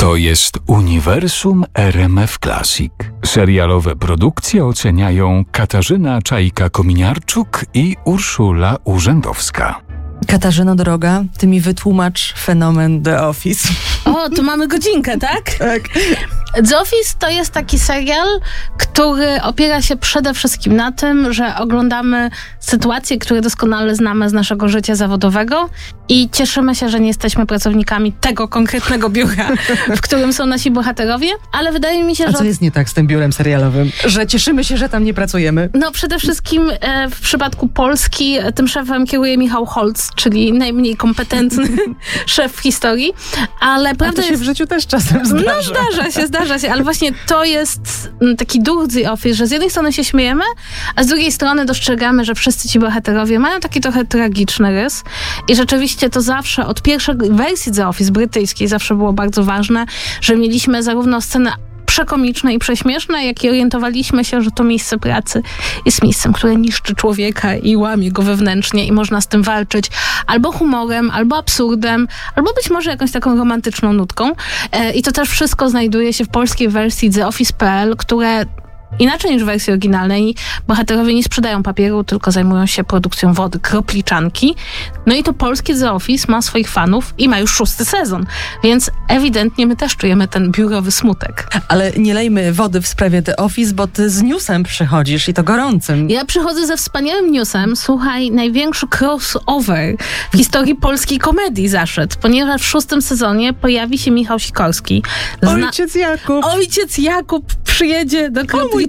To jest uniwersum RMF Classic. Serialowe produkcje oceniają Katarzyna Czajka-Kominiarczuk i Urszula Urzędowska. Katarzyno droga, ty mi wytłumacz fenomen The Office. O, tu mamy godzinkę, tak? Tak. The Office to jest taki serial, który opiera się przede wszystkim na tym, że oglądamy sytuacje, które doskonale znamy z naszego życia zawodowego i cieszymy się, że nie jesteśmy pracownikami tego konkretnego biura, w którym są nasi bohaterowie, ale wydaje mi się, że... A co jest nie tak z tym biurem serialowym? Że cieszymy się, że tam nie pracujemy? No przede wszystkim w przypadku Polski tym szefem kieruje Michał Holc, czyli najmniej kompetentny szef w historii, ale prawda to się jest... w życiu też czasem zdarza. No zdarza się, ale właśnie to jest taki duch The Office, że z jednej strony się śmiejemy, a z drugiej strony dostrzegamy, że wszyscy ci bohaterowie mają taki trochę tragiczny rys i rzeczywiście to zawsze od pierwszej wersji The Office brytyjskiej zawsze było bardzo ważne, że mieliśmy zarówno sceny przekomiczne i prześmieszne, jak i orientowaliśmy się, że to miejsce pracy jest miejscem, które niszczy człowieka i łamie go wewnętrznie i można z tym walczyć albo humorem, albo absurdem, albo być może jakąś taką romantyczną nutką. I to też wszystko znajduje się w polskiej wersji The Office.pl, które inaczej niż w wersji oryginalnej bohaterowie nie sprzedają papieru, tylko zajmują się produkcją wody, kropliczanki. No i to polskie The Office ma swoich fanów i ma już 6. sezon, więc ewidentnie my też czujemy ten biurowy smutek. Ale nie lejmy wody w sprawie The Office, bo ty z newsem przychodzisz i to gorącym. Ja przychodzę ze wspaniałym newsem. Słuchaj, największy crossover w historii polskiej komedii zaszedł, ponieważ w 6. sezonie pojawi się Michał Sikorski. Ojciec Jakub. Ojciec Jakub przyjedzie do kropliczanki.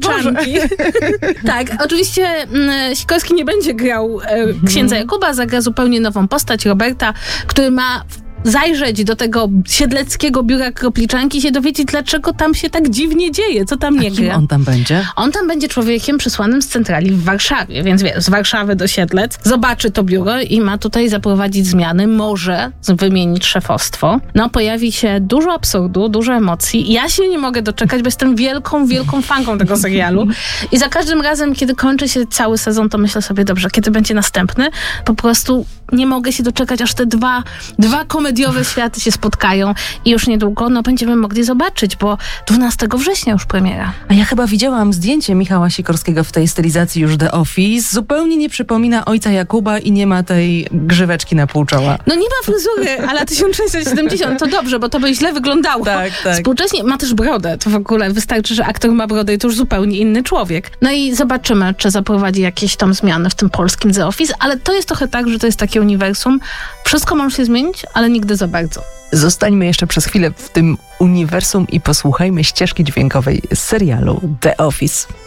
Tak, oczywiście Sikorski nie będzie grał księdza Jakuba, zagra zupełnie nową postać, Roberta, który ma zajrzeć do tego siedleckiego biura kropliczanki i się dowiedzieć, dlaczego tam się tak dziwnie dzieje, co tam nie gra. On tam będzie? On tam będzie człowiekiem przysłanym z centrali w Warszawie, więc wiesz, z Warszawy do Siedlec, zobaczy to biuro i ma tutaj zaprowadzić zmiany, może wymienić szefostwo. No, pojawi się dużo absurdu, dużo emocji. Ja się nie mogę doczekać, bo jestem wielką fanką tego serialu i za każdym razem, kiedy kończy się cały sezon, to myślę sobie, dobrze, kiedy będzie następny, po prostu nie mogę się doczekać, aż te dwa komediowe światy się spotkają i już niedługo będziemy mogli zobaczyć, bo 12 września już premiera. A ja chyba widziałam zdjęcie Michała Sikorskiego w tej stylizacji już The Office. Zupełnie nie przypomina ojca Jakuba i nie ma tej grzyweczki na pół czoła. No nie ma fryzury, ale 1670 to dobrze, bo to by źle wyglądało. Tak. Współcześnie ma też brodę. To w ogóle wystarczy, że aktor ma brodę i to już zupełnie inny człowiek. No i zobaczymy, czy zaprowadzi jakieś tam zmiany w tym polskim The Office, ale to jest trochę tak, że to jest takie uniwersum. Wszystko może się zmienić, ale nigdy za bardzo. Zostańmy jeszcze przez chwilę w tym uniwersum i posłuchajmy ścieżki dźwiękowej z serialu The Office.